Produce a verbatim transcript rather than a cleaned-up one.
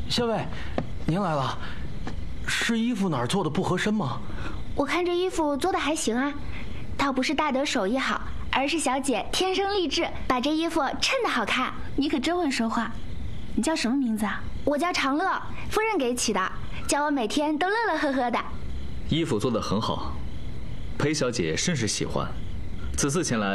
县尉，您来了，是衣服哪儿做的不合身吗？ 我看这衣服做的还行啊，倒不是大德手艺好，而是小姐天生丽质，把这衣服衬得好看。 你可真会说话。你叫什么名字啊？ 我叫长乐，夫人给起的，叫我每天都乐乐呵呵的。 衣服做得很好，裴小姐甚是喜欢。此次前来